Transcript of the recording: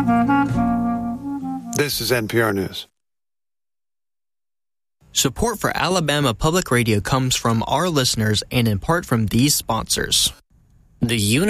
This is NPR News. Support for Alabama Public Radio comes from our listeners and in part from these sponsors. The